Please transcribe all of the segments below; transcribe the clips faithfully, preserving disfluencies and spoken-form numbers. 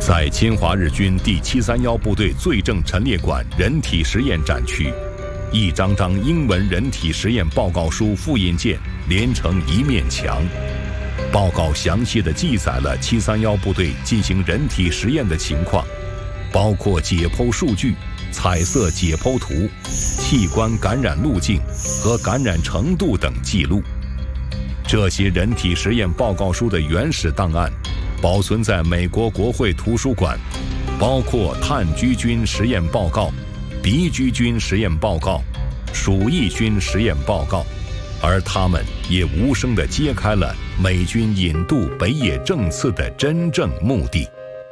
在侵华日军第七三一部队罪证陈列馆人体实验展区，一张张英文人体实验报告书复印件连成一面墙。报告详细地记载了七三一部队进行人体实验的情况，包括解剖数据、彩色解剖图、器官感染路径和感染程度等记录。这些人体实验报告书的原始档案保存在美国国会图书馆，包括炭疽菌实验报告、鼻疽菌实验报告、鼠疫菌实验报告，而他们也无声地揭开了美军引渡北野正次的真正目的。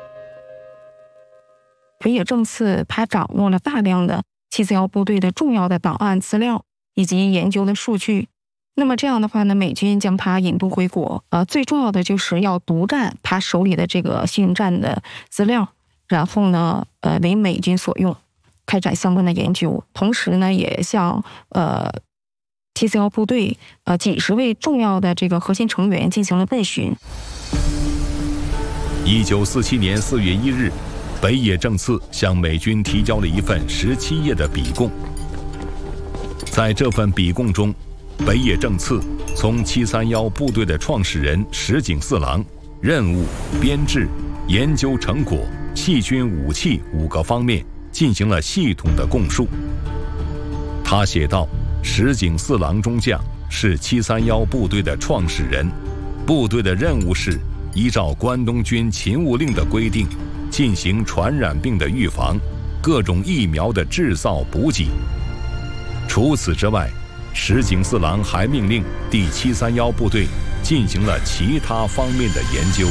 北野正次他掌握了大量的七三一部队的重要的档案资料以及研究的数据。那么这样的话呢，美军将他引渡回国，呃，最重要的就是要独占他手里的这个信用站的资料，然后呢，呃，为美军所用，开展相关的研究。同时呢，也向呃七三一部队呃几十位重要的这个核心成员进行了问询。 一九四七年四月一日，北野正次向美军提交了一份十七页的笔供。在这份笔供中，北野正次从七三一部队的创始人石井四郎、任务、编制、研究成果、细菌武器五个方面进行了系统的供述。他写道：石井四郎中将是七三一部队的创始人，部队的任务是依照关东军勤务令的规定，进行传染病的预防、各种疫苗的制造补给。除此之外，石井四郎还命令第七三一部队进行了其他方面的研究。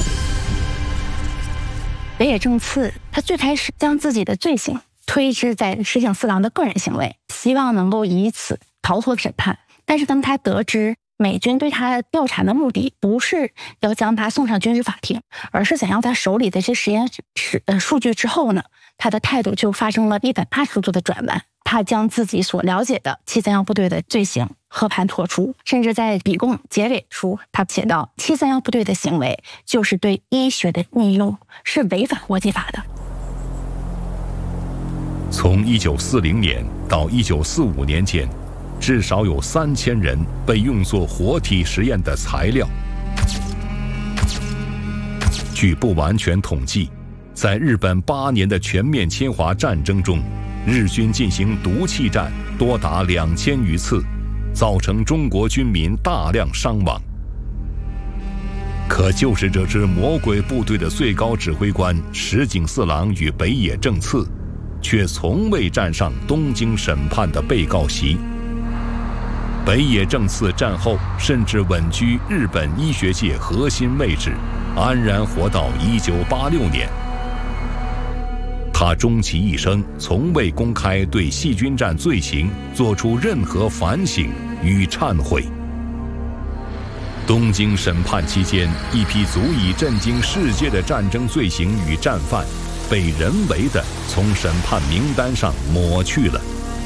北野正次他最开始将自己的罪行推知在石井四郎的个人行为，希望能够以此逃脱审判。但是当他得知美军对他调查的目的不是要将他送上军事法庭，而是想要他手里的这实验室的数据之后呢，他的态度就发生了一百八十度的转弯。他将自己所了解的七三一部队的罪行和盘托出，甚至在笔供结尾处，他写道：七三一部队的行为就是对医学的运用，是违反国际法的。 从一九四零年到一九四五年间，至少有三千人被用作活体实验的材料。据不完全统计，在日本八年的全面侵华战争中，日军进行毒气战多达两千余次，造成中国军民大量伤亡。可就是这支魔鬼部队的最高指挥官石井四郎与北野正次，却从未站上东京审判的被告席。北野正次战后甚至稳居日本医学界核心位置，安然活到一九八六年。他终其一生从未公开对细菌战罪行做出任何反省与忏悔。东京审判期间，一批足以震惊世界的战争罪行与战犯被人为地从审判名单上抹去了。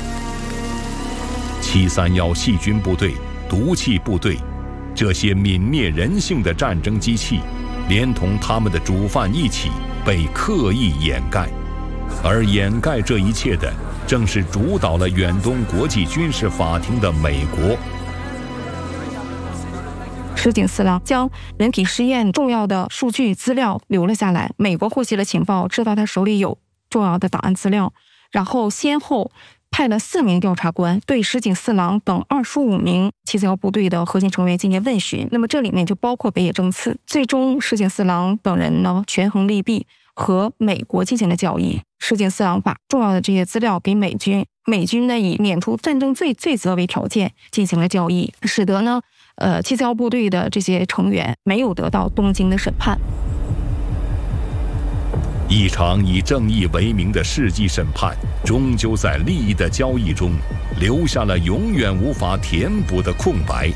七三一细菌部队、毒气部队，这些泯灭人性的战争机器，连同他们的主犯一起被刻意掩盖。而掩盖这一切的，正是主导了远东国际军事法庭的美国。 石井四郎将人体实验重要的数据资料留了下来，美国获悉了情报，知道他手里有重要的档案资料，然后先后派了四名调查官对石井四郎等二十五名七三一部队的核心成员进行问询。那么这里面就包括北野正次。最终石井四郎等人呢权衡利弊，和美国进行了交易。石井四郎把重要的这些资料给美军，美军呢以免除战争罪罪责为条件进行了交易，使得呢呃七三一部队的这些成员没有得到东京的审判。 一场以正义为名的世纪审判，终究在利益的交易中留下了永远无法填补的空白。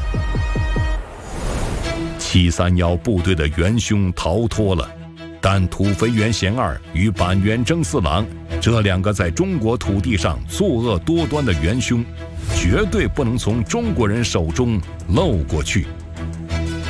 七三一部队的元凶逃脱了，但土肥原贤二与板垣征四郎这两个在中国土地上作恶多端的元凶，绝对不能从中国人手中漏过去。